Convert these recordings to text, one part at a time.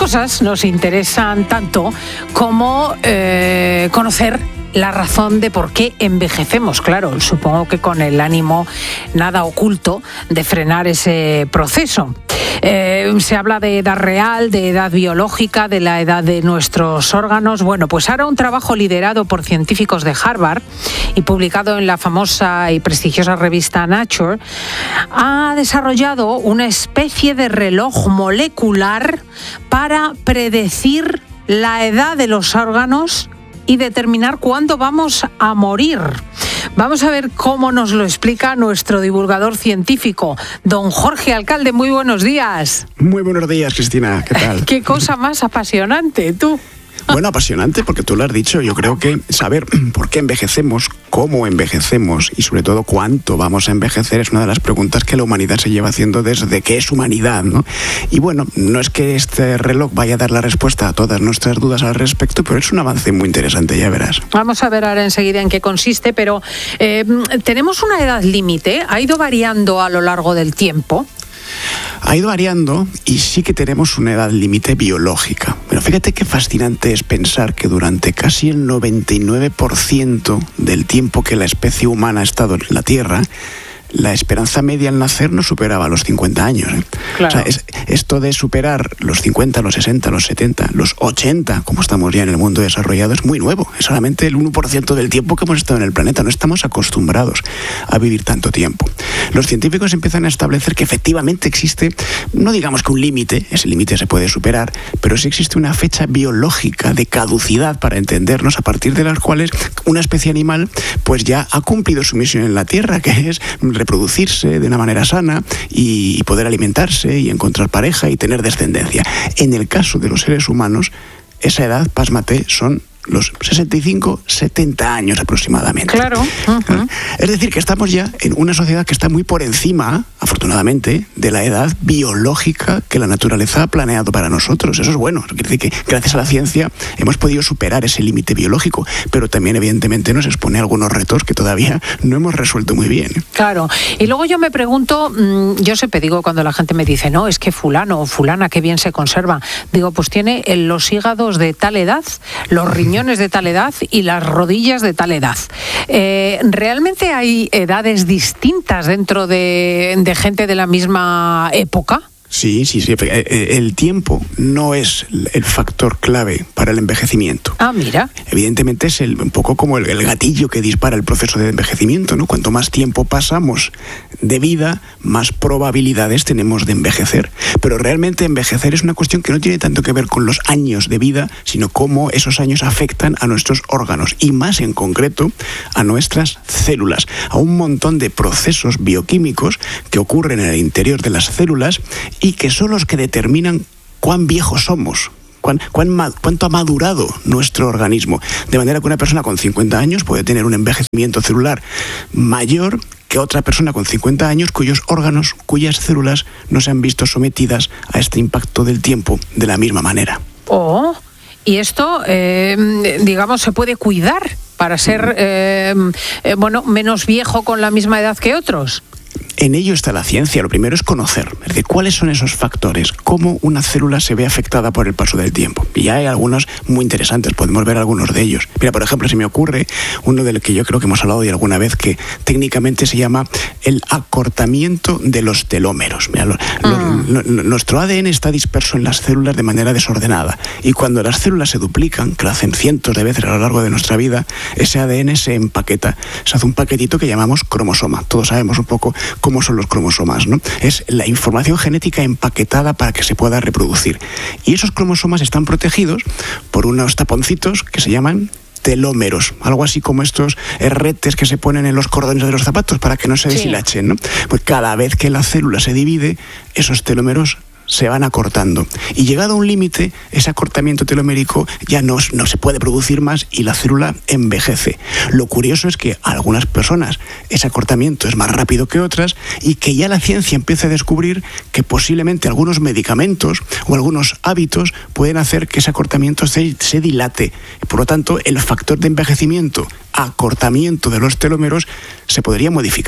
cosas nos interesan tanto como conocer la razón de por qué envejecemos, claro, supongo que con el ánimo nada oculto de frenar ese proceso. Se habla de edad real, de edad biológica, de la edad de nuestros órganos. Bueno, pues ahora un trabajo liderado por científicos de Harvard y publicado en la famosa y prestigiosa revista Nature ha desarrollado una especie de reloj molecular para predecir la edad de los órganos y determinar cuándo vamos a morir. Vamos a ver cómo nos lo explica nuestro divulgador científico, don Jorge Alcalde. Muy buenos días. Muy buenos días, Cristina. ¿Qué tal? Qué cosa más apasionante, tú. Bueno, apasionante porque tú lo has dicho. Yo creo que saber por qué envejecemos, cómo envejecemos y sobre todo cuánto vamos a envejecer es una de las preguntas que la humanidad se lleva haciendo desde que es humanidad, ¿no? Y bueno, no es que este reloj vaya a dar la respuesta a todas nuestras dudas al respecto, pero es un avance muy interesante, ya verás. Vamos a ver ahora enseguida en qué consiste, pero ¿tenemos una edad límite? ¿Ha ido variando a lo largo del tiempo? Ha ido variando y sí que tenemos una edad límite biológica. Pero fíjate qué fascinante es pensar que durante casi el 99% del tiempo que la especie humana ha estado en la Tierra, la esperanza media al nacer no superaba los 50 años. Claro. O sea, esto de superar los 50, los 60, los 70, los 80, como estamos ya en el mundo desarrollado, es muy nuevo. Es solamente el 1% del tiempo que hemos estado en el planeta. No estamos acostumbrados a vivir tanto tiempo. Los científicos empiezan a establecer que efectivamente existe, no digamos que un límite, ese límite se puede superar, pero sí existe una fecha biológica de caducidad, para entendernos, a partir de las cuales una especie animal pues ya ha cumplido su misión en la Tierra, que es reproducirse de una manera sana y poder alimentarse y encontrar pareja y tener descendencia. En el caso de los seres humanos, esa edad, pásmate, son los 65, 70 años aproximadamente. Claro. Uh-huh. Es decir, que estamos ya en una sociedad que está muy por encima, afortunadamente, de la edad biológica que la naturaleza ha planeado para nosotros. Eso es bueno. Eso quiere decir que gracias a la ciencia hemos podido superar ese límite biológico, pero también evidentemente nos expone a algunos retos que todavía no hemos resuelto muy bien. Claro. Y luego yo me pregunto, yo siempre digo cuando la gente me dice, no, es que fulano o fulana qué bien se conserva. Digo, pues tiene los hígados de tal edad, los riñones de tal edad y las rodillas de tal edad. ¿Realmente hay edades distintas dentro de gente de la misma época? Sí. El tiempo no es el factor clave para el envejecimiento. Ah, mira. Evidentemente es un poco como el gatillo que dispara el proceso de envejecimiento, ¿no? Cuanto más tiempo pasamos de vida, más probabilidades tenemos de envejecer. Pero realmente envejecer es una cuestión que no tiene tanto que ver con los años de vida, sino cómo esos años afectan a nuestros órganos y más en concreto a nuestras células, a un montón de procesos bioquímicos que ocurren en el interior de las células y que son los que determinan cuán viejos somos, cuánto ha madurado nuestro organismo. De manera que una persona con 50 años puede tener un envejecimiento celular mayor que otra persona con 50 años cuyos órganos, cuyas células no se han visto sometidas a este impacto del tiempo de la misma manera. Oh, y esto, digamos, se puede cuidar para ser, menos viejo con la misma edad que otros. En ello está la ciencia. Lo primero es conocer, es decir, cuáles son esos factores, cómo una célula se ve afectada por el paso del tiempo. Y ya hay algunos muy interesantes, podemos ver algunos de ellos. Mira, por ejemplo, se me ocurre uno del que yo creo que hemos hablado de alguna vez, que técnicamente se llama el acortamiento de los telómeros. Mira, nuestro ADN está disperso en las células de manera desordenada, y cuando las células se duplican, que lo hacen cientos de veces a lo largo de nuestra vida, ese ADN se empaqueta, se hace un paquetito que llamamos cromosoma. Todos sabemos un poco cómo son los cromosomas, ¿no? Es la información genética empaquetada para que se pueda reproducir. Y esos cromosomas están protegidos por unos taponcitos que se llaman telómeros, algo así como estos herretes que se ponen en los cordones de los zapatos para que no se deshilachen, ¿no? Pues cada vez que la célula se divide, esos telómeros se van acortando. Y llegado a un límite, ese acortamiento telomérico ya no se puede producir más y la célula envejece. Lo curioso es que a algunas personas ese acortamiento es más rápido que otras y que ya la ciencia empieza a descubrir que posiblemente algunos medicamentos o algunos hábitos pueden hacer que ese acortamiento se dilate. Por lo tanto, el factor de envejecimiento, acortamiento de los telómeros, se podría modificar.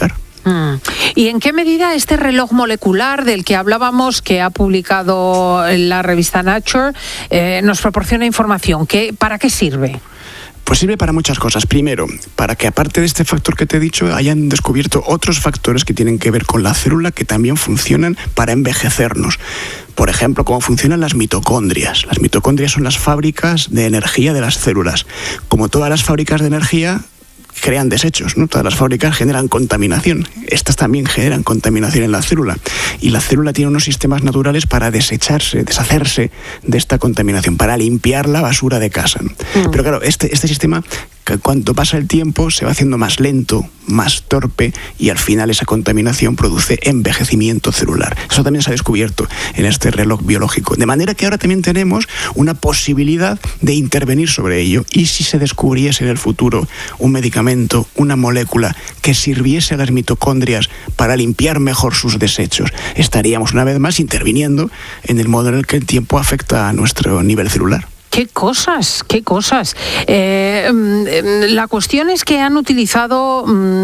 ¿Y en qué medida este reloj molecular del que hablábamos, que ha publicado la revista Nature, nos proporciona información? ¿Para qué sirve? Pues sirve para muchas cosas. Primero, para que aparte de este factor que te he dicho, hayan descubierto otros factores que tienen que ver con la célula que también funcionan para envejecernos. Por ejemplo, cómo funcionan las mitocondrias. Las mitocondrias son las fábricas de energía de las células. Como todas las fábricas de energía, crean desechos, ¿no? Todas las fábricas generan contaminación. Estas también generan contaminación en la célula. Y la célula tiene unos sistemas naturales para deshacerse de esta contaminación, para limpiar la basura de casa. Pero claro, este sistema, que cuanto pasa el tiempo, se va haciendo más lento, más torpe, y al final esa contaminación produce envejecimiento celular. Eso también se ha descubierto en este reloj biológico. De manera que ahora también tenemos una posibilidad de intervenir sobre ello. Y si se descubriese en el futuro un medicamento, una molécula que sirviese a las mitocondrias para limpiar mejor sus desechos, estaríamos una vez más interviniendo en el modo en el que el tiempo afecta a nuestro nivel celular. ¡Qué cosas! ¡Qué cosas! La cuestión es que han utilizado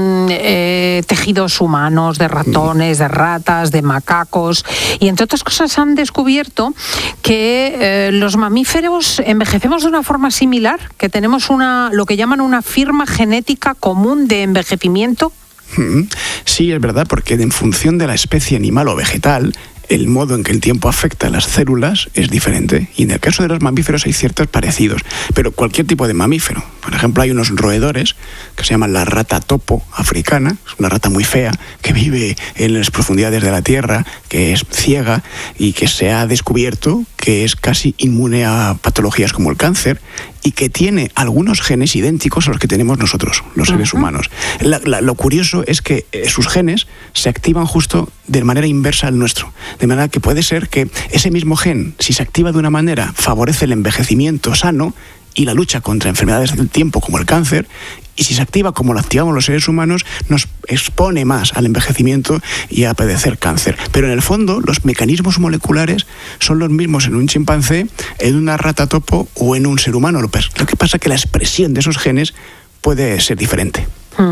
tejidos humanos, de ratones, de ratas, de macacos, y entre otras cosas han descubierto que los mamíferos envejecemos de una forma similar, que tenemos lo que llaman una firma genética común de envejecimiento. Sí, es verdad, porque en función de la especie animal o vegetal, el modo en que el tiempo afecta a las células es diferente. Y en el caso de los mamíferos hay ciertos parecidos. Pero cualquier tipo de mamífero. Por ejemplo, hay unos roedores que se llaman la rata topo africana. Es una rata muy fea que vive en las profundidades de la tierra, que es ciega y que se ha descubierto que es casi inmune a patologías como el cáncer y que tiene algunos genes idénticos a los que tenemos nosotros, los seres humanos. Lo curioso es que sus genes se activan justo de manera inversa al nuestro. De manera que puede ser que ese mismo gen, si se activa de una manera, favorece el envejecimiento sano y la lucha contra enfermedades del tiempo como el cáncer, y si se activa como lo activamos los seres humanos, nos expone más al envejecimiento y a padecer cáncer. Pero en el fondo, los mecanismos moleculares son los mismos en un chimpancé, en una rata topo o en un ser humano. Lo que pasa es que la expresión de esos genes puede ser diferente.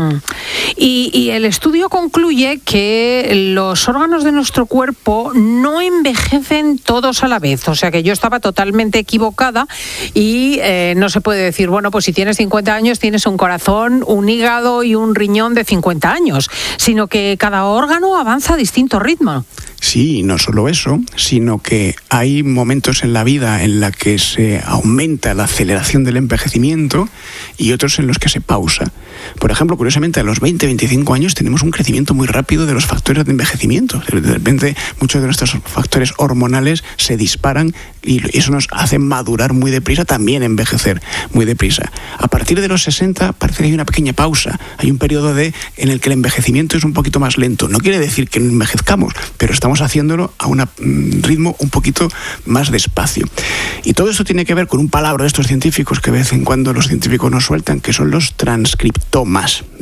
Y el estudio concluye que los órganos de nuestro cuerpo no envejecen todos a la vez. O sea que yo estaba totalmente equivocada y no se puede decir, bueno, pues si tienes 50 años tienes un corazón, un hígado y un riñón de 50 años, sino que cada órgano avanza a distinto ritmo. Sí, no solo eso, sino que hay momentos en la vida en la que se aumenta la aceleración del envejecimiento y otros en los que se pausa. Por ejemplo, curiosamente, a los 20-25 años tenemos un crecimiento muy rápido de los factores de envejecimiento. De repente, muchos de nuestros factores hormonales se disparan y eso nos hace madurar muy deprisa, también envejecer muy deprisa. A partir de los 60 parece que hay una pequeña pausa. Hay un periodo en el que el envejecimiento es un poquito más lento. No quiere decir que no envejezcamos, pero estamos haciéndolo a un ritmo un poquito más despacio. Y todo esto tiene que ver con un palabra de estos científicos que de vez en cuando los científicos nos sueltan, que son los transcriptomas.